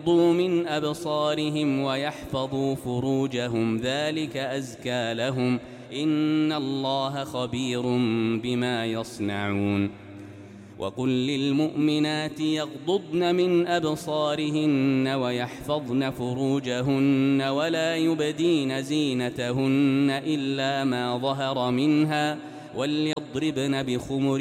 يغضوا من أبصارهم ويحفظوا فروجهم ذلك أزكى لهم إن الله خبير بما يصنعون وقل للمؤمنات يغضضن من أبصارهن ويحفظن فروجهن ولا يبدين زينتهن إلا ما ظهر منها وليضربن بخمر